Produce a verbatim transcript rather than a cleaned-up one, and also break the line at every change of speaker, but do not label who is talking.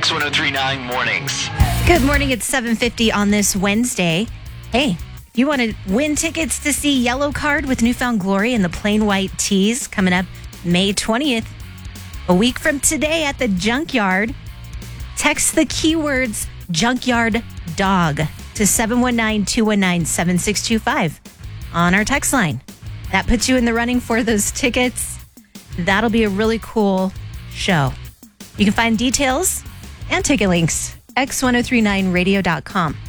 X ten thirty-nine Mornings.
Good morning. It's seven fifty on this Wednesday. Hey, if you want to win tickets to see Yellow Card with Newfound Glory and the Plain White Tees coming up May twentieth, a week from today at the Junkyard, text the keywords Junkyard Dog to seven one nine, two one nine, seven six two five on our text line. That puts you in the running for those tickets. That'll be a really cool show. You can find details and ticket links, X ten thirty-nine radio dot com.